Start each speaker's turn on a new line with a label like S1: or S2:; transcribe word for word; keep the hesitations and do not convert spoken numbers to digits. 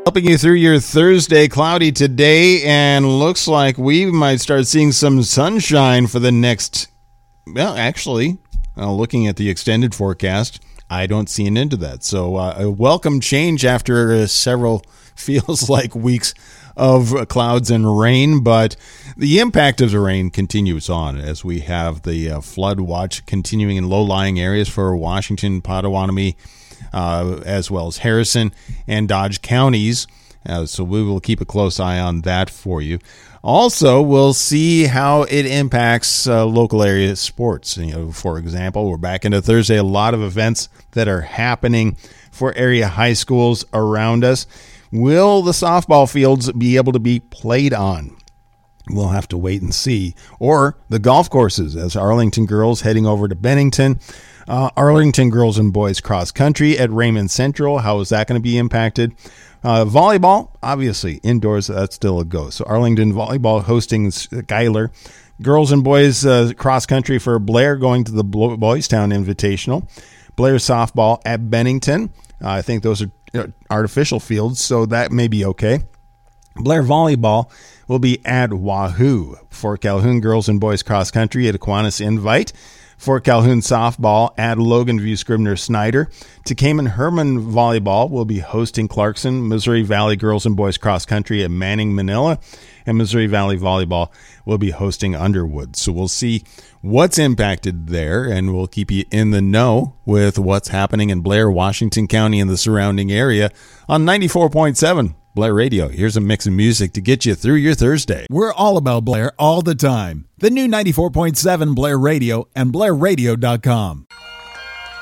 S1: Helping you through your Thursday. Cloudy today, and looks like we might start seeing some sunshine for the next, well, actually, uh, looking at the extended forecast, I don't see an end to that. So uh, a welcome change after uh, several feels like weeks of uh, clouds and rain, but the impact of the rain continues on as we have the uh, flood watch continuing in low-lying areas for Washington, Potawatomi, Uh, as well as Harrison and Dodge counties. Uh, so we will keep a close eye on that for you. Also, we'll see how it impacts uh, local area sports. You know, for example, we're back into Thursday. A lot of events that are happening for area high schools around us. Will the softball fields be able to be played on? We'll have to wait and see. Or the golf courses, as Arlington girls heading over to Bennington. Uh, Arlington girls and boys cross country at Raymond Central. How is that going to be impacted? Uh, volleyball, obviously, indoors, that's still a go. So Arlington volleyball hosting Schuyler. Girls and boys uh, cross country for Blair going to the Boys Town Invitational. Blair softball at Bennington. Uh, I think those are artificial fields, so that may be okay. Blair volleyball will be at Wahoo. Fort Calhoun girls and boys cross country at Aquinas Invite. Fort Calhoun softball at Logan View Scribner Snyder. Tecumseh Herman volleyball will be hosting Clarkson. Missouri Valley girls and boys cross country at Manning, Manila. And Missouri Valley volleyball will be hosting Underwood. So we'll see what's impacted there, and we'll keep you in the know with what's happening in Blair, Washington County, and the surrounding area on ninety-four point seven Blair Radio. Here's a mix of music to get you through your Thursday.
S2: We're all about Blair all the time. The new ninety-four point seven Blair Radio and blair radio dot com.